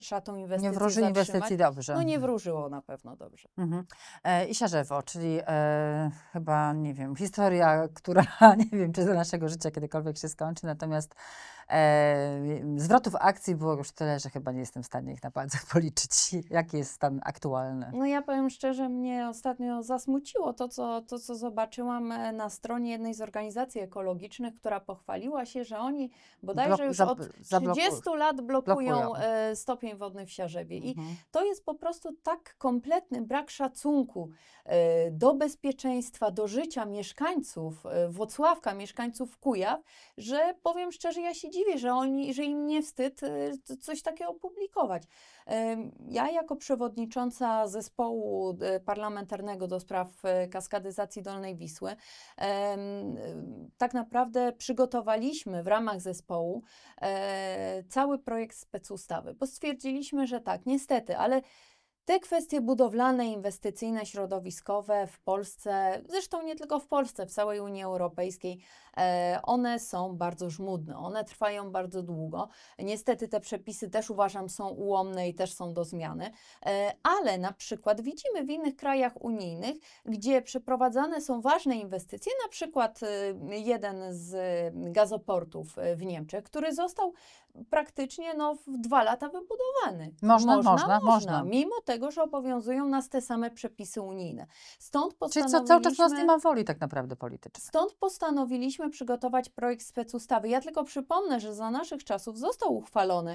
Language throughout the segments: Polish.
szatą Nie inwestycji wróży zatrzymać. inwestycji dobrze. No nie wróżyło na pewno dobrze. I Siarzewo, czyli chyba, nie wiem, historia, która nie wiem, czy do naszego życia kiedykolwiek się skończy, natomiast zwrotów akcji było już tyle, że chyba nie jestem w stanie ich na palcach policzyć. Jaki jest stan aktualny? No ja powiem szczerze, mnie ostatnio zasmuciło to, co zobaczyłam na stronie jednej z organizacji ekologicznych, która pochwaliła się, że oni bodajże już od 30 lat blokują stopień wodny w Siarzewie. I to jest po prostu tak kompletny brak szacunku do bezpieczeństwa, do życia mieszkańców Włocławka, mieszkańców Kujaw, że powiem szczerze, ja się dziwię, że im nie wstyd coś takiego publikować. Ja jako przewodnicząca zespołu parlamentarnego do spraw kaskadyzacji Dolnej Wisły tak naprawdę przygotowaliśmy w ramach zespołu cały projekt specustawy, bo stwierdziliśmy, że tak, niestety, ale te kwestie budowlane, inwestycyjne, środowiskowe w Polsce, zresztą nie tylko w Polsce, w całej Unii Europejskiej, one są bardzo żmudne, one trwają bardzo długo. Niestety te przepisy też uważam są ułomne i też są do zmiany, ale na przykład widzimy w innych krajach unijnych, gdzie przeprowadzane są ważne inwestycje, na przykład jeden z gazoportów w Niemczech, który został praktycznie w 2 lata wybudowany. Można. Mimo tego, że obowiązują nas te same przepisy unijne. Stąd postanowiliśmy... Czyli cały czas u nas nie ma woli tak naprawdę politycznej. Stąd postanowiliśmy przygotować projekt specustawy. Ja tylko przypomnę, że za naszych czasów został uchwalony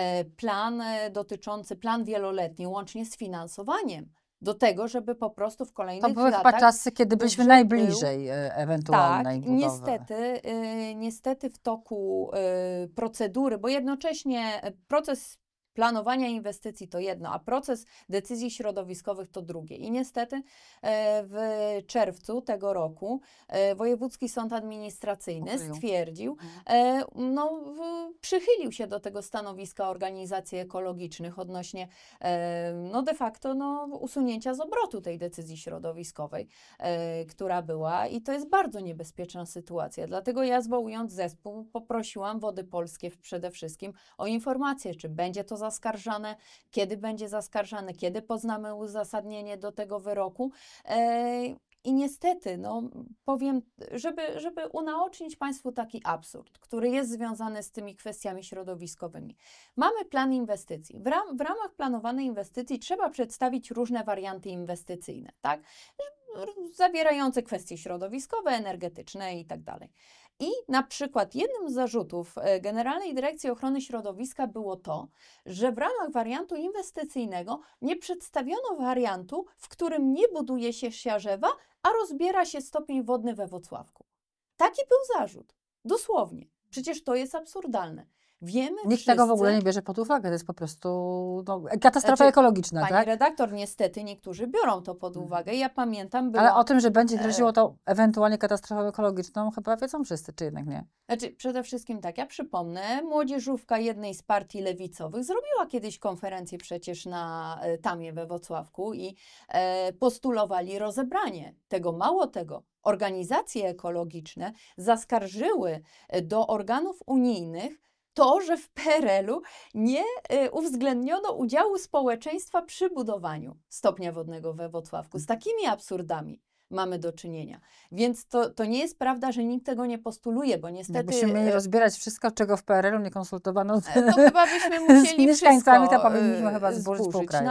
plan wieloletni, łącznie z finansowaniem. Do tego, żeby po prostu w kolejnych latach... To były chyba czasy, kiedy byliśmy najbliżej ewentualnej budowy. Niestety w toku procedury, bo jednocześnie proces planowania inwestycji to jedno, a proces decyzji środowiskowych to drugie. I niestety w czerwcu tego roku Wojewódzki Sąd Administracyjny stwierdził, przychylił się do tego stanowiska organizacji ekologicznych odnośnie de facto usunięcia z obrotu tej decyzji środowiskowej, która była, i to jest bardzo niebezpieczna sytuacja. Dlatego ja, zwołując zespół, poprosiłam Wody Polskie przede wszystkim o informację, czy będzie to zaskarżane, kiedy będzie zaskarżane, kiedy poznamy uzasadnienie do tego wyroku. I niestety, powiem, żeby unaocznić Państwu taki absurd, który jest związany z tymi kwestiami środowiskowymi. Mamy plan inwestycji. W ramach planowanej inwestycji trzeba przedstawić różne warianty inwestycyjne, tak? Zawierające kwestie środowiskowe, energetyczne i tak dalej. I na przykład jednym z zarzutów Generalnej Dyrekcji Ochrony Środowiska było to, że w ramach wariantu inwestycyjnego nie przedstawiono wariantu, w którym nie buduje się Siarzewa, a rozbiera się stopień wodny we Włocławku. Taki był zarzut. Dosłownie. Przecież to jest absurdalne. Wiemy Nikt tego w ogóle nie bierze pod uwagę. To jest po prostu katastrofa ekologiczna, pani tak? redaktor, niestety niektórzy biorą to pod uwagę. Ja pamiętam, Ale o tym, że będzie groziło to ewentualnie katastrofą ekologiczną, chyba wiedzą wszyscy, czy jednak nie? Przede wszystkim tak, ja przypomnę, młodzieżówka jednej z partii lewicowych zrobiła kiedyś konferencję przecież na Tamie we Włocławku i postulowali rozebranie tego. Mało tego, organizacje ekologiczne zaskarżyły do organów unijnych to, że w PRL-u nie uwzględniono udziału społeczeństwa przy budowaniu stopnia wodnego we Włocławku. Z takimi absurdami mamy do czynienia. Więc to nie jest prawda, że nikt tego nie postuluje, bo niestety... Jakbyśmy mieli rozbierać wszystko, czego w PRL-u nie konsultowano to chyba byśmy musieli z mieszkańcami, wszystko to powinniśmy chyba zburzyć pół kraju.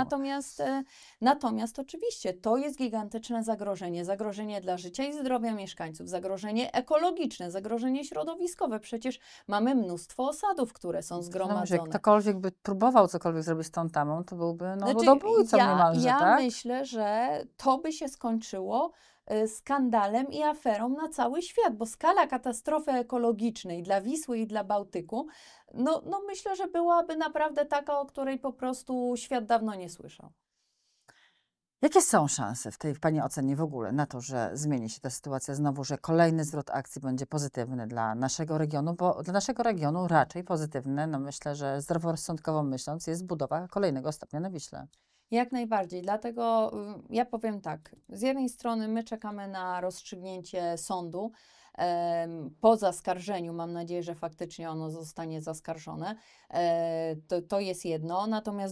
Natomiast oczywiście to jest gigantyczne zagrożenie dla życia i zdrowia mieszkańców, zagrożenie ekologiczne, zagrożenie środowiskowe. Przecież mamy mnóstwo osadów, które są zgromadzone. Jak ktokolwiek by próbował cokolwiek zrobić z tą Tamą, to byłby ludobójcą niemalże, ja tak? myślę, że to by się skończyło skandalem i aferą na cały świat, bo skala katastrofy ekologicznej dla Wisły i dla Bałtyku, myślę, że byłaby naprawdę taka, o której po prostu świat dawno nie słyszał. Jakie są szanse w Pani ocenie w ogóle na to, że zmieni się ta sytuacja znowu, że kolejny zwrot akcji będzie pozytywny dla naszego regionu, bo dla naszego regionu raczej pozytywne, myślę, że zdroworozsądkowo myśląc, jest budowa kolejnego stopnia na Wiśle. Jak najbardziej, dlatego ja powiem tak, z jednej strony my czekamy na rozstrzygnięcie sądu, po zaskarżeniu, mam nadzieję, że faktycznie ono zostanie zaskarżone. To jest jedno. Natomiast